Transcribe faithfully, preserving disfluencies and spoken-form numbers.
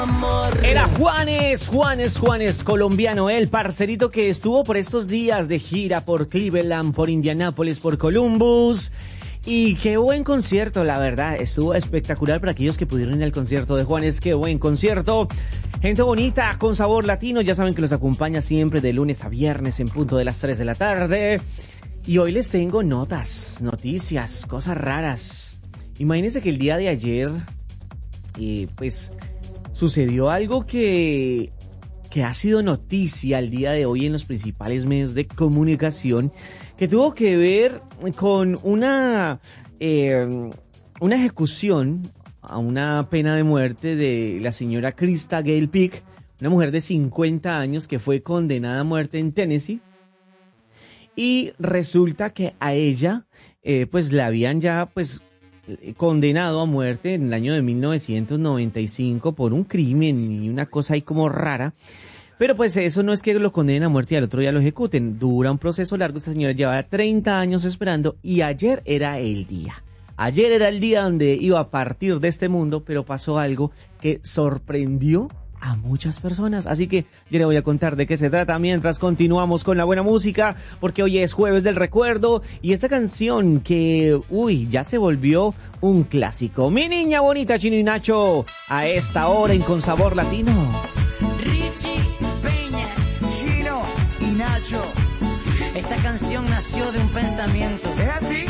Era Juanes, Juanes, Juanes, colombiano, el parcerito que estuvo por estos días de gira por Cleveland, por Indianápolis, por Columbus. Y qué buen concierto, la verdad, estuvo espectacular para aquellos que pudieron ir al concierto de Juanes, qué buen concierto. Gente bonita, con sabor latino, ya saben que los acompaña siempre de lunes a viernes en punto de las tres de la tarde. Y hoy les tengo notas, noticias, cosas raras. Imagínense que el día de ayer, eh, pues, sucedió algo que, que ha sido noticia el día de hoy en los principales medios de comunicación, que tuvo que ver con una, eh, una ejecución a una pena de muerte de la señora Krista Gale Peak, una mujer de cincuenta años que fue condenada a muerte en Tennessee. Y resulta que a ella, eh, pues la habían ya, pues, condenado a muerte en el año de mil novecientos noventa y cinco por un crimen y una cosa ahí como rara. Pero pues eso no es que lo condenen a muerte y al otro día lo ejecuten. Dura un proceso largo. Esta señora llevaba treinta años esperando y ayer era el día. Ayer era el día donde iba a partir de este mundo, pero pasó algo que sorprendió a muchas personas, así que yo le voy a contar de qué se trata mientras continuamos con la buena música, porque hoy es jueves del recuerdo y esta canción que, uy, ya se volvió un clásico. Mi niña bonita, Chino y Nacho, a esta hora en Con Sabor Latino. Richie Peña, Chino y Nacho. Esta canción nació de un pensamiento. ¿Es así?